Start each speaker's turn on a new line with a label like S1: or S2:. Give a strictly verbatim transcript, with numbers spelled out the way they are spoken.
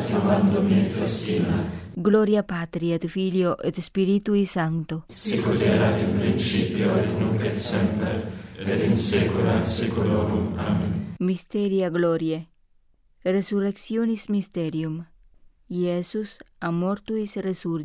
S1: adiuvandomi et festina.
S2: Gloria Patri et Filio et Spiritui Sancto.
S1: Sicut erat in principio et nunc et semper, et in saecula saeculorum. Amen.
S2: Mysteria Gloriae. Resurrectionis Mysterium. Iesus a mortuis resurgit.